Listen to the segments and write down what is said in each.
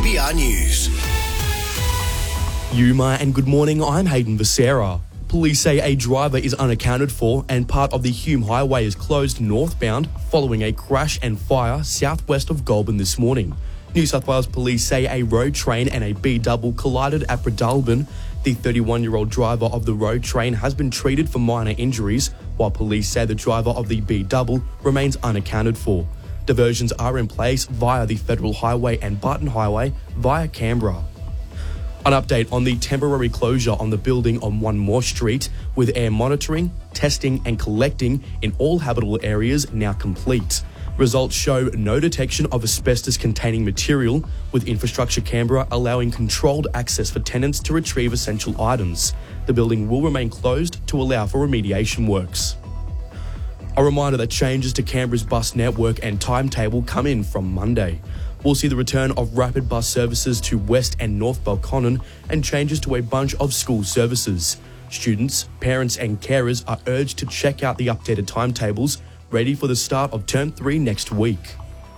3BR News. Yuma and good morning, I'm Hayden Becerra. Police say a driver is unaccounted for and part of the Hume Highway is closed northbound following a crash and fire southwest of Goulburn this morning. New South Wales Police say a road train and a B-double collided at Breadalbin. The 31-year-old driver of the road train has been treated for minor injuries, while police say the driver of the B-double remains unaccounted for. Diversions are in place via the Federal Highway and Barton Highway via Canberra. An update on the temporary closure on the building on One More Street, with air monitoring, testing and collecting in all habitable areas now complete. Results show no detection of asbestos-containing material, with Infrastructure Canberra allowing controlled access for tenants to retrieve essential items. The building will remain closed to allow for remediation works. A reminder that changes to Canberra's bus network and timetable come in from Monday. We'll see the return of rapid bus services to West and North Belconnen and changes to a bunch of school services. Students, parents and carers are urged to check out the updated timetables, ready for the start of Term 3 next week.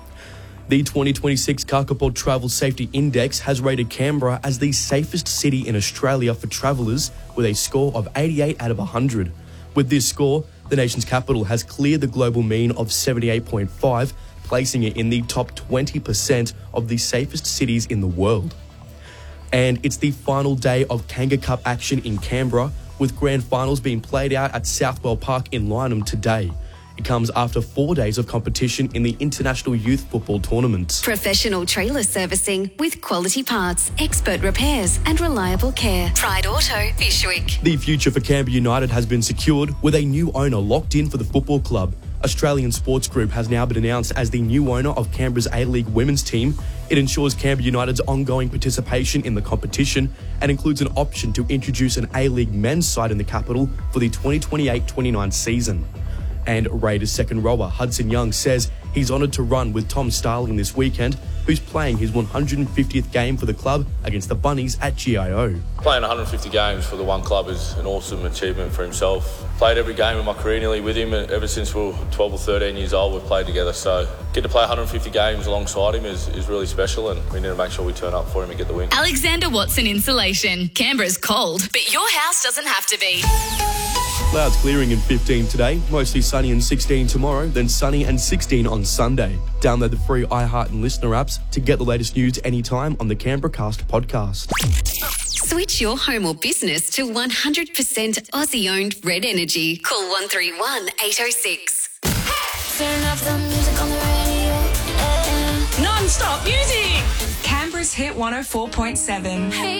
The 2026 Kakapod Travel Safety Index has rated Canberra as the safest city in Australia for travellers, with a score of 88 out of 100. With this score, the nation's capital has cleared the global mean of 78.5, placing it in the top 20% of the safest cities in the world. And it's the final day of Kanga Cup action in Canberra, with grand finals being played out at Southwell Park in Lyneham today. It comes after 4 days of competition in the International Youth Football Tournament. Professional trailer servicing with quality parts, expert repairs and reliable care. Pride Auto, Fyshwick. The future for Canberra United has been secured, with a new owner locked in for the football club. Australian Sports Group has now been announced as the new owner of Canberra's A-League women's team. It ensures Canberra United's ongoing participation in the competition and includes an option to introduce an A-League men's side in the capital for the 2028-29 season. And Raiders second rower Hudson Young says he's honoured to run with Tom Starling this weekend, who's playing his 150th game for the club against the Bunnies at GIO. Playing 150 games for the one club is an awesome achievement for himself. Played every game in my career nearly with him, and ever since we were 12 or 13 years old we've played together, so get to play 150 games alongside him is really special, and we need to make sure we turn up for him and get the win. Alexander Watson Insulation. Canberra's cold, but your house doesn't have to be. Clouds clearing in 15 today, mostly sunny and 16 tomorrow, then sunny and 16 on Sunday. Download the free iHeart and Listener apps to get the latest news anytime on the Canberra Cast podcast. Switch your home or business to 100% Aussie-owned Red Energy. Call 131 806. Turn off the music on the radio. Non-stop music. Canberra's Hit 104.7. Hey.